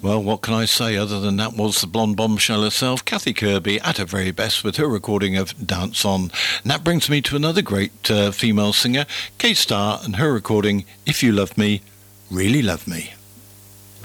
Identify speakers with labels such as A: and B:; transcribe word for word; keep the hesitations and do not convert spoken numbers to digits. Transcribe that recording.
A: Well, what can I say other than that was the blonde bombshell herself, Kathy Kirby, at her very best with her recording of Dance On. And that brings me to another great uh, female singer, Kate Starr, and her recording, If You Love Me, Really Love Me.